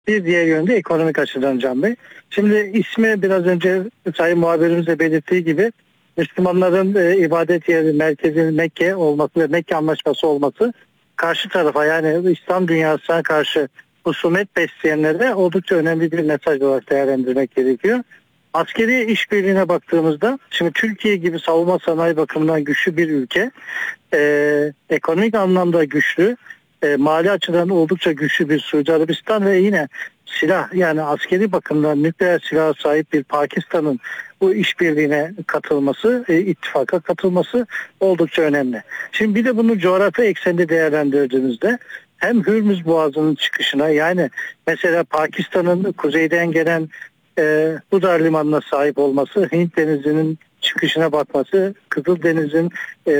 Bir diğer yönde ekonomik açıdan Can Bey. Şimdi ismi biraz önce Sayın muhabirimiz de belirttiği gibi Müslümanların ibadet yeri merkezinin Mekke olması ve Mekke Anlaşması olması karşı tarafa yani İslam dünyasına karşı husumet besleyenlere oldukça önemli bir mesaj olarak değerlendirmek gerekiyor. Askeri işbirliğine baktığımızda şimdi Türkiye gibi savunma sanayi bakımından güçlü bir ülke, ekonomik anlamda güçlü, mali açıdan oldukça güçlü bir Suudi Arabistan ve yine silah yani askeri bakımdan nükleer silaha sahip bir Pakistan'ın bu işbirliğine katılması, ittifaka katılması oldukça önemli. Şimdi bir de bunu coğrafi eksende değerlendirdiğimizde hem Hürmüz Boğazı'nın çıkışına yani mesela Pakistan'ın kuzeyden gelen Hudar Limanı'na sahip olması, Hint Denizi'nin çıkışına bakması, Kızıldeniz'in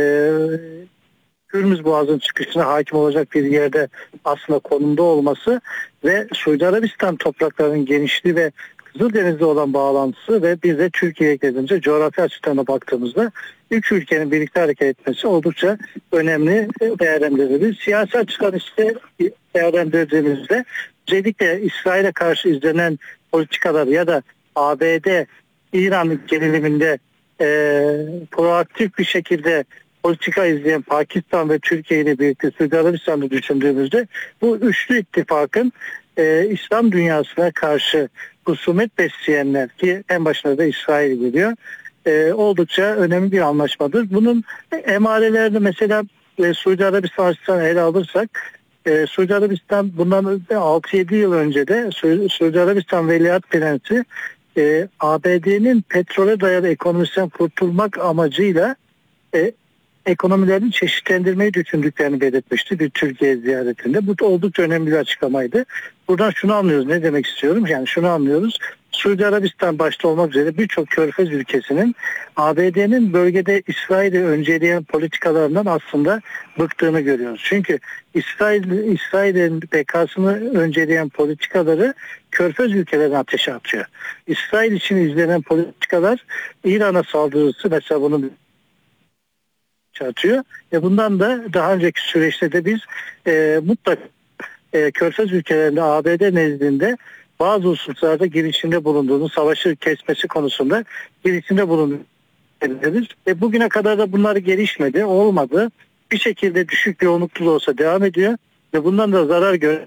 Hürmüz Boğazı'nın çıkışına hakim olacak bir yerde aslında konumda olması ve Suudi Arabistan topraklarının genişliği ve Kızıldeniz'de olan bağlantısı ve bir de Türkiye'ye gelince coğrafi açıdan baktığımızda üç ülkenin birlikte hareket etmesi oldukça önemli değerlendirilir. Siyasi açıdan işte değerlendirdiğimizde özellikle İsrail'e karşı izlenen politikalar ya da ABD İran geriliminde proaktif bir şekilde politika izleyen Pakistan ve Türkiye ile birlikte Suudi Arabistan'ı düşündüğümüzde bu üçlü ittifakın İslam dünyasına karşı husumet besleyenler ki en başında da İsrail geliyor. Oldukça önemli bir anlaşmadır. Bunun emarelerini mesela Suudi Arabistan açısından ele alırsak Suudi Arabistan bundan 6-7 yıl önce de Suudi Arabistan Veliaht Prensi ABD'nin petrole dayalı ekonomisinden kurtulmak amacıyla ekonomilerini çeşitlendirmeyi düşündüklerini belirtmişti bir Türkiye ziyaretinde. Bu da oldukça önemli bir açıklamaydı. Buradan şunu anlıyoruz. Ne demek istiyorum? Yani şunu anlıyoruz. Suudi Arabistan başta olmak üzere birçok körfez ülkesinin ABD'nin bölgede İsrail'i önceleyen politikalarından aslında bıktığını görüyoruz. Çünkü İsrail'in bekasını önceleyen politikaları körfez ülkelerine ateşe atıyor. İsrail için izlenen politikalar İran'a saldırısı mesela bunun atıyor. Bundan da daha önceki süreçte de biz mutlaka körfez ülkelerinde ABD nezdinde bazı hususlarda girişimde bulunduğunu, savaşı kesmesi konusunda girişimde bulunduğunu bugüne kadar da bunlar gelişmedi, olmadı. Bir şekilde düşük yoğunluklu da olsa devam ediyor ve bundan da zarar gören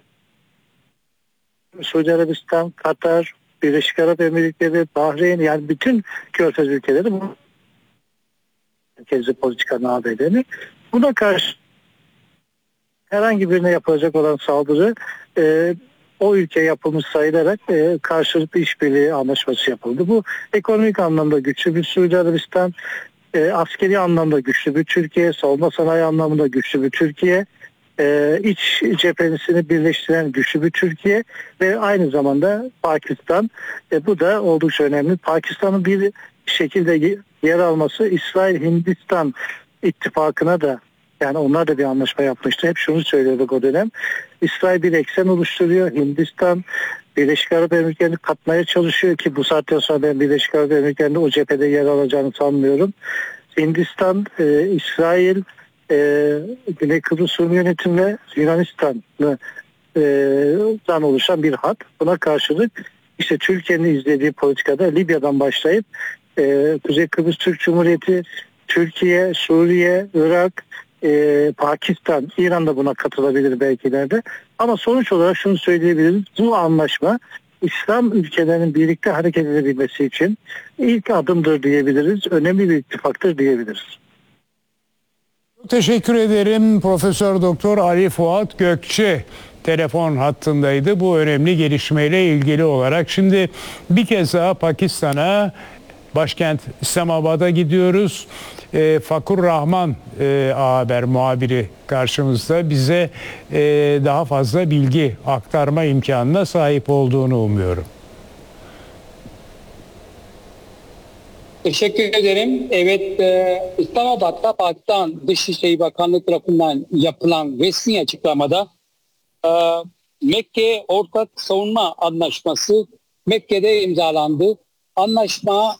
Suudi Arabistan, Katar, Birleşik Arap Emirlikleri, Bahreyn yani bütün körfez ülkeleri bu merkezi politikanın ABD'ni. Buna karşı herhangi birine yapılacak olan saldırı o ülke yapılmış sayılarak karşılıklı işbirliği anlaşması yapıldı. Bu ekonomik anlamda güçlü bir Suudi Arabistan, askeri anlamda güçlü bir Türkiye, savunma sanayi anlamında güçlü bir Türkiye, iç cephesini birleştiren güçlü bir Türkiye ve aynı zamanda Pakistan. Bu da oldukça önemli. Pakistan'ın bir şekilde yer alması İsrail-Hindistan ittifakına da yani onlar da bir anlaşma yapmıştı. Hep şunu söylüyorduk o dönem. İsrail bir eksen oluşturuyor. Hindistan Birleşik Arap Emirlikleri'ni katmaya çalışıyor ki bu saatten sonra ben Birleşik Arap Emirlikleri'nde o cephede yer alacağını sanmıyorum. Hindistan, İsrail, Güney Kıbrıs Rum Yönetimi ve Yunanistan'dan oluşan bir hat. Buna karşılık işte Türkiye'nin izlediği politikada Libya'dan başlayıp Kuzey Kıbrıs Türk Cumhuriyeti, Türkiye, Suriye, Irak, Pakistan, İran da buna katılabilir belki ileride. Ama sonuç olarak şunu söyleyebiliriz. Bu anlaşma İslam ülkelerinin birlikte hareket edebilmesi için ilk adımdır diyebiliriz. Önemli bir ittifaktır diyebiliriz. Teşekkür ederim. Profesör Doktor Ali Fuat Gökçe telefon hattındaydı bu önemli gelişmeyle ilgili olarak. Şimdi bir kez daha Pakistan'a, başkent İslamabad'a gidiyoruz. Fakur Rahman haber muhabiri karşımızda, bize daha fazla bilgi aktarma imkanına sahip olduğunu umuyorum. Teşekkür ederim. Evet, İslamabad'da Pakistan Dışişleri Bakanlığı tarafından yapılan resmi açıklamada Mekke Ortak Savunma Anlaşması Mekke'de imzalandı. Anlaşma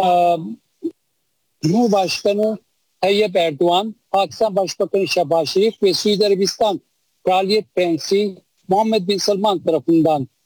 Cumhurbaşkanı Tayyip Erdoğan, Pakistan Başbakanı Şehbaz Şerif ve Suudi Arabistan Kraliyet Prensi Muhammed Bin Salman tarafından